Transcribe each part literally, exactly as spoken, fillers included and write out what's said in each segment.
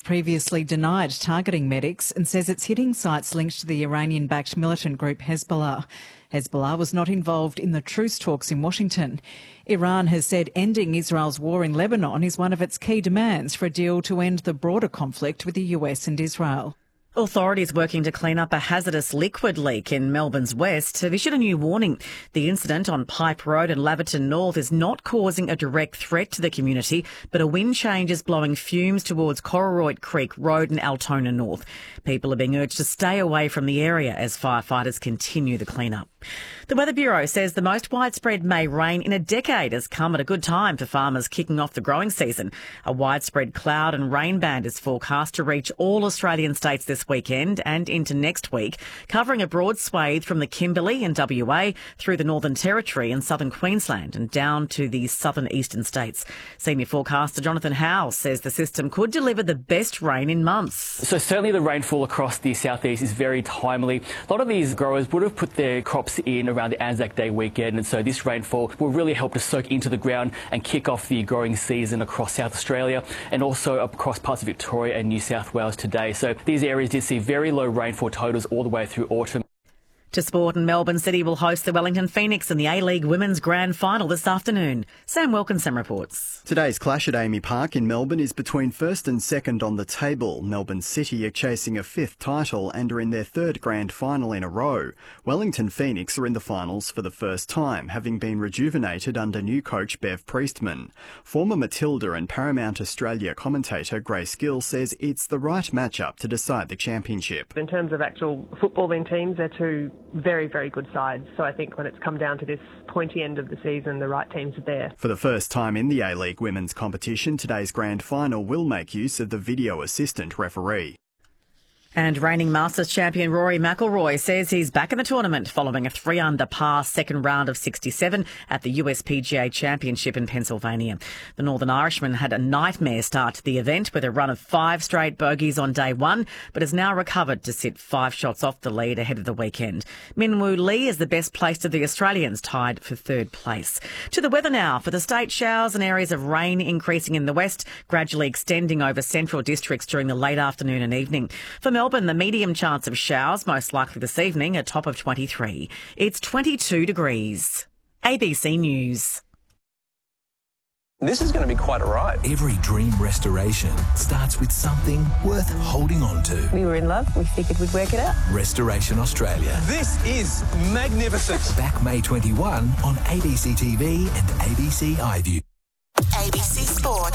previously denied targeting medics and says it's hitting sites linked to the Iranian-backed militant group Hezbollah. Hezbollah was not involved in the truce talks in Washington. Iran has said ending Israel's war in Lebanon is one of its key demands for a deal to end the broader conflict with the U S and Israel. Authorities working to clean up a hazardous liquid leak in Melbourne's west have issued a new warning. The incident on Pipe Road in Laverton North is not causing a direct threat to the community, but a wind change is blowing fumes towards Cororoit Creek Road in Altona North. People are being urged to stay away from the area as firefighters continue the clean-up. The Weather Bureau says the most widespread May rain in a decade has come at a good time for farmers kicking off the growing season. A widespread cloud and rain band is forecast to reach all Australian states this weekend and into next week, covering a broad swathe from the Kimberley in W A through the Northern Territory and southern Queensland and down to the southern eastern states. Senior forecaster Jonathan Howell says the system could deliver the best rain in months. So certainly the rainfall across the southeast is very timely. A lot of these growers would have put their crops in around the Anzac Day weekend, and so this rainfall will really help to soak into the ground and kick off the growing season across South Australia and also across parts of Victoria and New South Wales today. So these areas did see very low rainfall totals all the way through autumn. To sport, and Melbourne City will host the Wellington Phoenix in the A-League Women's Grand Final this afternoon. Sam Wilkinson reports. Today's clash at Amy Park in Melbourne is between first and second on the table. Melbourne City are chasing a fifth title and are in their third grand final in a row. Wellington Phoenix are in the finals for the first time, having been rejuvenated under new coach Bev Priestman. Former Matilda and Paramount Australia commentator Grace Gill says it's the right matchup to decide the championship. In terms of actual footballing teams, they're two very, very good sides. So I think when it's come down to this pointy end of the season, the right teams are there. For the first time in the A-League women's competition, today's grand final will make use of the video assistant referee. And reigning Masters champion Rory McIlroy says he's back in the tournament following a three-under par second round of sixty-seven at the U S P G A Championship in Pennsylvania. The Northern Irishman had a nightmare start to the event with a run of five straight bogeys on day one, but has now recovered to sit five shots off the lead ahead of the weekend. Minwoo Lee is the best placed of the Australians, tied for third place. To the weather now. For the state, showers and areas of rain increasing in the west, gradually extending over central districts during the late afternoon and evening. For Melbourne, the medium chance of showers, most likely this evening, a top of twenty-three. It's twenty-two degrees. A B C News. This is going to be quite a ride. Every dream restoration starts with something worth holding on to. We were in love. We figured we'd work it out. Restoration Australia. This is magnificent. Back May twenty-first on A B C T V and A B C iView. A B C Sport.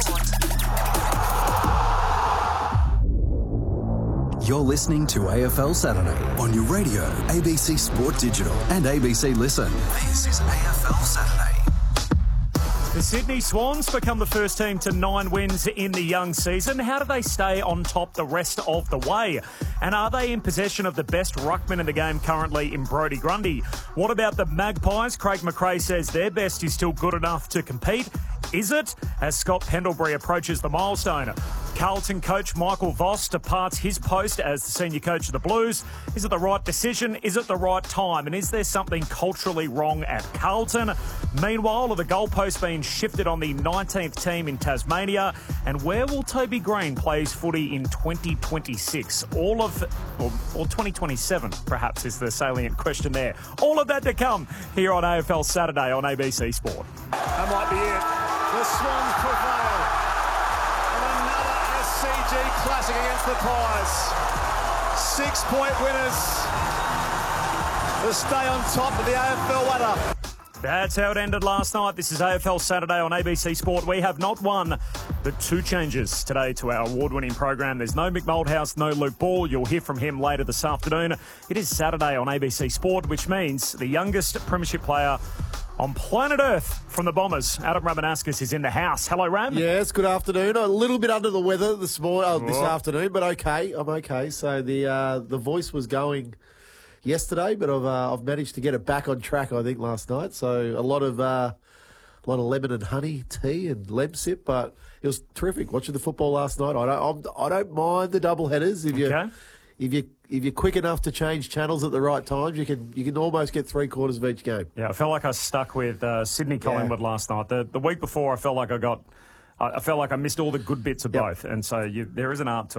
You're listening to A F L Saturday on your radio, A B C Sport Digital and A B C Listen. This is A F L Saturday. The Sydney Swans become the first team to nine wins in the young season. How do they stay on top the rest of the way? And are they in possession of the best ruckman in the game currently in Brodie Grundy? What about the Magpies? Craig McRae says their best is still good enough to compete. Is it? As Scott Pendlebury approaches the milestone. Carlton coach Michael Voss departs his post as the senior coach of the Blues. Is it the right decision? Is it the right time? And is there something culturally wrong at Carlton? Meanwhile, are the goalposts being shifted on the nineteenth team in Tasmania? And where will Toby Green play his footy in twenty twenty-six? All of, or, or twenty twenty-seven, perhaps, is the salient question there. All of that to come here on A F L Saturday on A B C Sport. That might be it. The Swans prevail. And another S C G classic against the Pies. Six-point winners to stay on top of the A F L ladder. That's how it ended last night. This is A F L Saturday on A B C Sport. We have not one, but two changes today to our award-winning program. There's no Mick Moldhouse, no Luke Ball. You'll hear from him later this afternoon. It is Saturday on A B C Sport, which means the youngest premiership player on planet Earth from the Bombers, Adam Ramanauskas, is in the house. Hello, Ram. Yes, good afternoon. A little bit under the weather this morning, uh, this afternoon, but okay. I'm okay. So the uh, the voice was going yesterday, but I've uh, I've managed to get it back on track, I think, last night. So a lot of uh, a lot of lemon and honey tea and Lemsip, but it was terrific watching the football last night. I don't I'm, I don't mind the double headers if you okay. if you if you're quick enough to change channels at the right times, you can you can almost get three quarters of each game. Yeah, I felt like I was stuck with uh, Sydney Collingwood yeah. last night. The the week before, I felt like I got I felt like I missed all the good bits of yep. both, and so you, there is an art to it.